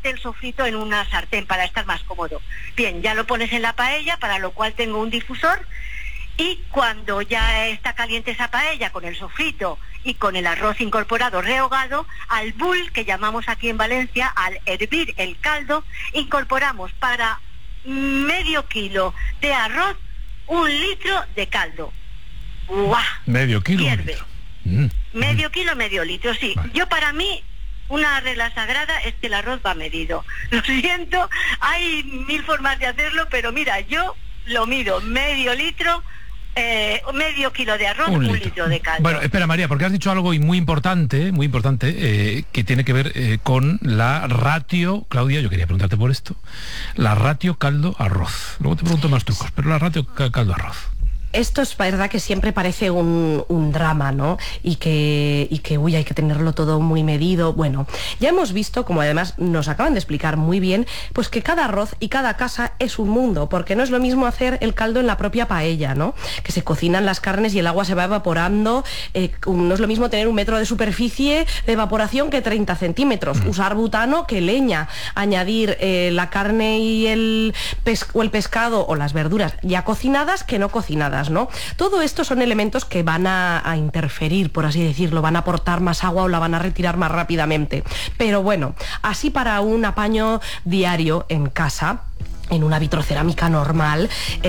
aparte el sofrito en una sartén para estar más cómodo. Bien, ya lo pones en la paella, para lo cual tengo un difusor, y cuando ya está caliente esa paella con el sofrito y con el arroz incorporado rehogado, al boul, que llamamos aquí en Valencia, al hervir el caldo, incorporamos para medio kilo de arroz 1 litro de caldo. ¡Guau! Medio kilo. Hierve. Medio kilo, medio litro, sí. Vale. Yo, para mí, una regla sagrada es que el arroz va medido. Lo siento, hay 1000 formas de hacerlo, pero mira, yo lo mido, medio litro, medio kilo de arroz, 1 litro de caldo. Bueno, espera, María, porque has dicho algo muy importante, que tiene que ver con la ratio. Claudia, yo quería preguntarte por esto. La ratio caldo-arroz. Luego te pregunto más trucos, pero la ratio caldo-arroz. Esto es verdad que siempre parece un drama, ¿no? Y que hay que tenerlo todo muy medido. Bueno, ya hemos visto, como además nos acaban de explicar muy bien, pues que cada arroz y cada casa es un mundo, porque no es lo mismo hacer el caldo en la propia paella, ¿no? Que se cocinan las carnes y el agua se va evaporando. No es lo mismo tener 1 metro de superficie de evaporación que 30 centímetros. Usar butano que leña. Añadir la carne y el pescado o las verduras ya cocinadas que no cocinadas, ¿no? Todo esto son elementos que van a interferir, por así decirlo, van a aportar más agua o la van a retirar más rápidamente. Pero bueno, así para un apaño diario en casa, en una vitrocerámica normal,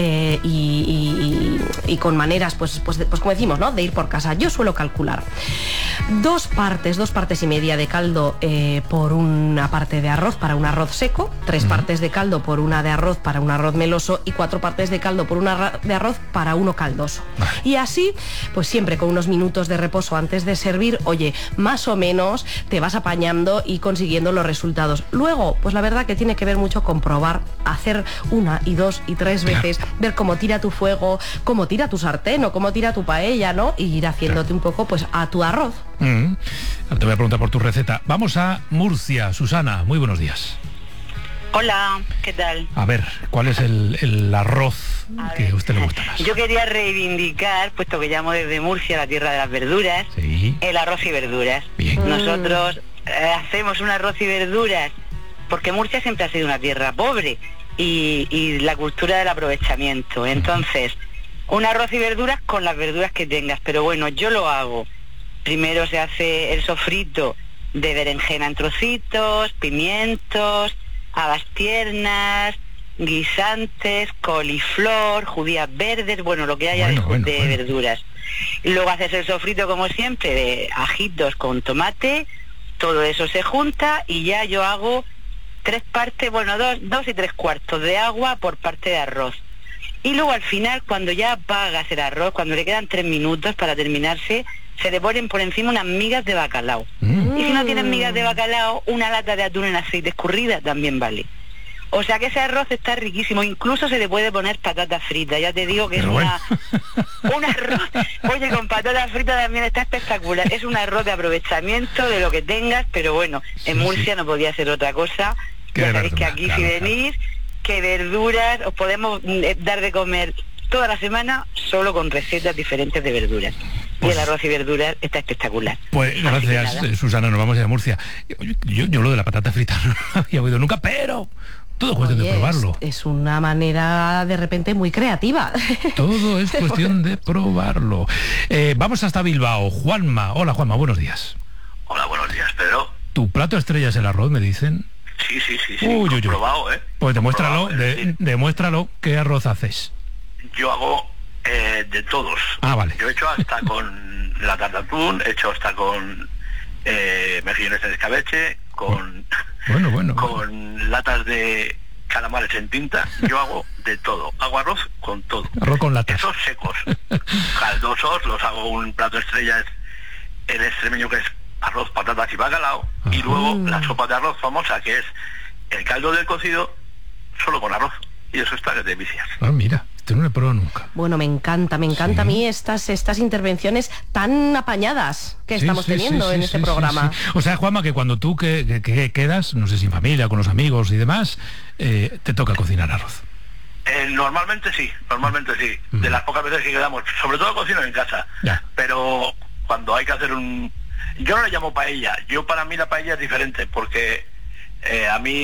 y con maneras, pues como decimos, ¿no?, de ir por casa. Yo suelo calcular 2 partes y media de caldo por una parte de arroz para un arroz seco, 3 partes de caldo por una de arroz para un arroz meloso y 4 partes de caldo por una de arroz para uno caldoso. Y así, pues siempre con unos minutos de reposo antes de servir, oye, más o menos te vas apañando y consiguiendo los resultados. Luego, pues la verdad que tiene que ver mucho con probar, hacer 1 y 2 y 3 veces, ver cómo tira tu fuego, cómo tira tu sartén o cómo tira tu paella, ¿no? Y ir haciéndote un poco, pues, a tu arroz. Te voy a preguntar por tu receta. Vamos a Murcia. Susana, muy buenos días. Hola, ¿qué tal? A ver, ¿cuál es el arroz que a usted le gusta más? Yo quería reivindicar, puesto que llamo desde Murcia, la tierra de las verduras, sí, el arroz y verduras. Bien. Nosotros hacemos un arroz y verduras porque Murcia siempre ha sido una tierra pobre y la cultura del aprovechamiento. Entonces, un arroz y verduras con las verduras que tengas. Pero bueno, yo lo hago. Primero se hace el sofrito de berenjena en trocitos, pimientos, habas tiernas, guisantes, coliflor, judías verdes, bueno, lo que haya de verduras. Y luego haces el sofrito, como siempre, de ajitos con tomate, todo eso se junta y ya yo hago 3 partes, bueno, 2 y 3/4 de agua por parte de arroz. Y luego al final, cuando ya apagas el arroz, cuando le quedan 3 minutos para terminarse, se le ponen por encima unas migas de bacalao. Y si no tienes migas de bacalao, una lata de atún en aceite escurrida también vale. O sea que ese arroz está riquísimo. Incluso se le puede poner patata frita. Ya te digo que es un arroz. Oye, con patata frita también está espectacular. Es un arroz de aprovechamiento de lo que tengas, pero bueno, en Murcia no podía ser otra cosa. Ya sabéis que aquí, si venís, que verduras os podemos dar de comer toda la semana solo con recetas diferentes de verduras. Y el arroz y verduras está espectacular. Pues gracias, Susana, nos vamos a ir a Murcia. Yo lo de la patata frita no lo había oído nunca, pero todo es cuestión de probarlo. Es una manera de repente muy creativa. Todo es cuestión de probarlo. Vamos hasta Bilbao. Juanma. Hola, Juanma, buenos días. Hola, buenos días, Pedro. ¿Tu plato estrella es el arroz, me dicen? Sí. Comprobado, Pues demuéstralo, ¿qué arroz haces? Yo hago de todos. Vale. Yo he hecho hasta con lata de atún, he hecho hasta con mejillones de escabeche, con latas de calamares en tinta. Yo hago de todo. Hago arroz con todo. Arroz con latas. Esos secos. Caldosos, los hago un plato estrella, es el extremeño, que es arroz, patatas y bacalao. Y luego la sopa de arroz famosa, que es el caldo del cocido solo con arroz. Y eso está de vicias. Mira, esto no lo he probado nunca. Bueno, me encanta a mí estas intervenciones tan apañadas que estamos teniendo en este programa. Sí. O sea, Juanma, que cuando tú que quedas, no sé si en familia, con los amigos y demás, te toca cocinar arroz. Normalmente sí. De las pocas veces que quedamos, sobre todo cocino en casa. Ya. Pero cuando hay que hacer yo no le llamo paella. Para mí la paella es diferente, porque a mí